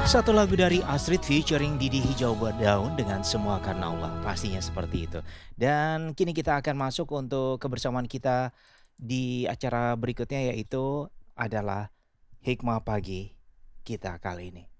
Satu lagu dari Astrid featuring Didi Hijau Berdaun dengan Semua Karena Allah, pastinya seperti itu. Dan kini kita akan masuk untuk kebersamaan kita di acara berikutnya yaitu adalah Hikmah Pagi kita kali ini.